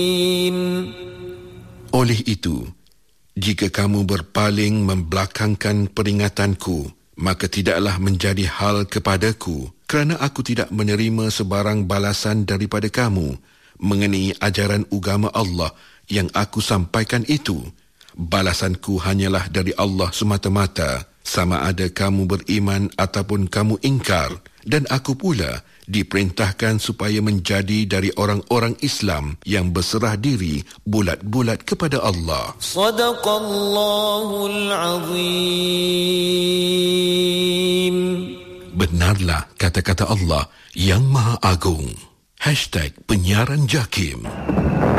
Oleh itu, jika kamu berpaling membelakangkan peringatanku, maka tidaklah menjadi hal kepadaku, kerana aku tidak menerima sebarang balasan daripada kamu mengenai ajaran agama Allah yang aku sampaikan itu. Balasanku hanyalah dari Allah semata-mata, sama ada kamu beriman ataupun kamu ingkar, dan aku pula diperintahkan supaya menjadi dari orang-orang Islam yang berserah diri bulat-bulat kepada Allah. Sadaqallahul Azim. Benarlah kata-kata Allah yang Maha Agung. #penyiaran JAKIM.